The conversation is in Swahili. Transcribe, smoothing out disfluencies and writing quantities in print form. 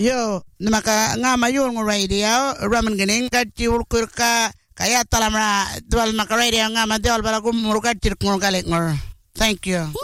Yo, namaka nga mayul ng radio, raman ganing katiul kurka, kaya talamra dual maka radio nga madiol bala gumurka tirk ngor galik ngor. Thank you.